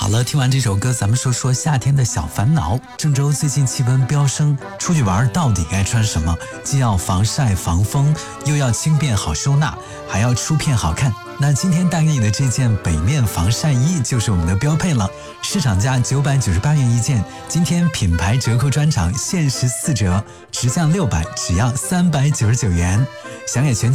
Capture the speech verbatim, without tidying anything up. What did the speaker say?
好了，听完这首歌，咱们说说夏天的小烦恼。郑州最近气温飙升，出去玩到底该穿什么？既要防晒防风，又要轻便好收纳，还要出片好看。那今天带给你的这件北面防晒衣就是我们的标配了，市场价九百九十八元一件，今天品牌折扣专场限时四折，直降六百，只要三百九十九元。想给全